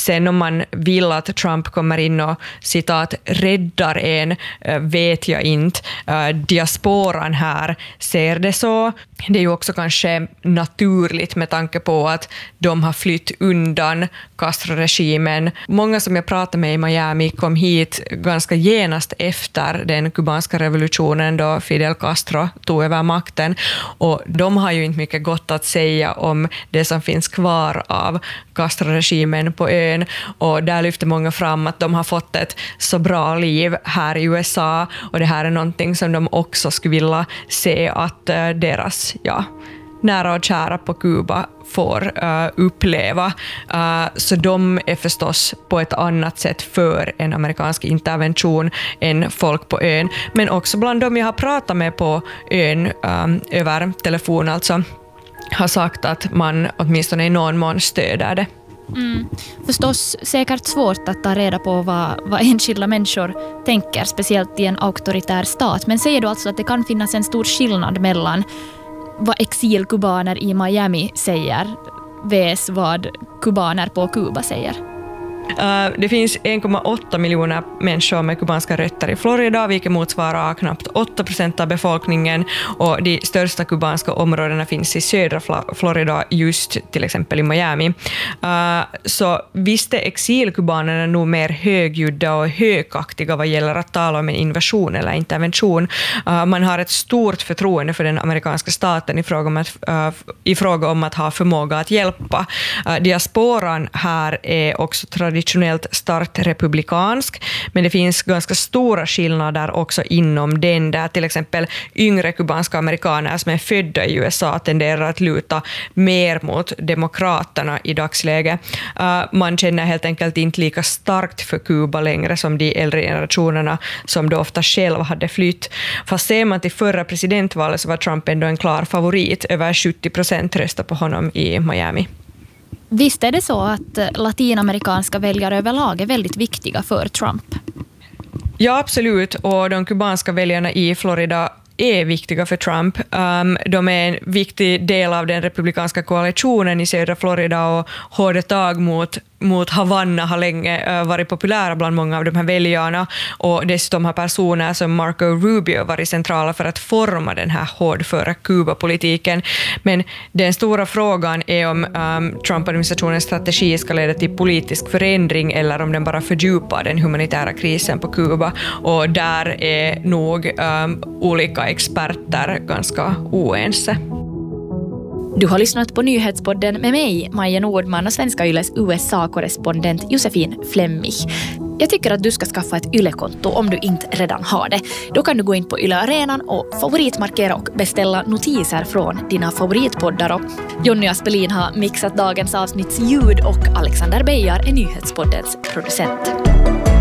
Sen om man vill att Trump kommer in och citat räddar en, vet jag inte. Diasporan här ser det så. Det är ju också kanske naturligt med tanke på att de har flytt undan Castro-regimen. Många som jag pratade med i Miami kom hit ganska genast efter den kubanska revolutionen då Fidel Castro tog över makten. Och de har ju inte mycket gott att säga om det som finns kvar av Castro-regimen på ön. Och där lyfter många fram att de har fått ett så bra liv här i USA. Och det här är någonting som de också skulle vilja se att deras nära och kära på Kuba får uppleva. Så de är förstås på ett annat sätt för en amerikansk intervention än folk på ön. Men också bland dem jag har pratat med på ön över telefon alltså, har sagt att man åtminstone i någon mån stöder det. Förstås säkert svårt att ta reda på vad enskilda människor tänker, speciellt i en auktoritär stat. Men säger du alltså att det kan finnas en stor skillnad mellan vad exilkubaner i Miami säger vs vad kubaner på Kuba säger? Det finns 1,8 miljoner människor med kubanska rötter i Florida, vilket motsvarar knappt 8% av befolkningen, och de största kubanska områdena finns i södra Florida, just till exempel i Miami. Så visst är exilkubanerna nog mer högljudda och högaktiga vad gäller att tala om en invasion eller intervention. Man har ett stort förtroende för den amerikanska staten i fråga om att ha förmåga att hjälpa. Diasporan här är också traditionellt starkt republikansk, men det finns ganska stora skillnader också inom den, där till exempel yngre kubanska amerikaner som är födda i USA tenderar att luta mer mot demokraterna i dagsläget. Man känner helt enkelt inte lika starkt för Kuba längre som de äldre generationerna som då ofta själva hade flytt. Fast ser man till förra presidentvalet så var Trump ändå en klar favorit. Över 70% röstade på honom i Miami. Visst är det så att latinamerikanska väljare överlag är väldigt viktiga för Trump? Ja, absolut. Och de kubanska väljarna i Florida är viktiga för Trump. De är en viktig del av den republikanska koalitionen i södra Florida, och hårda tag mot Havanna har länge varit populära bland många av de här väljarna, och dessutom har personer som Marco Rubio varit centrala för att forma den här hårdföra Kuba-politiken. Men den stora frågan är om Trump-administrationens strategi ska leda till politisk förändring eller om den bara fördjupar den humanitära krisen på Kuba, och där är nog olika experter ganska oense. Du har lyssnat på Nyhetspodden med mig, Maja Nordman, och Svenska Yles USA-korrespondent Josefin Flemmich. Jag tycker att du ska skaffa ett Yle-konto om du inte redan har det. Då kan du gå in på Yle-arenan och favoritmarkera och beställa notiser från dina favoritpoddar. Och Jonny Aspelin har mixat dagens avsnitts ljud, och Alexander Beijar är Nyhetspoddens producent.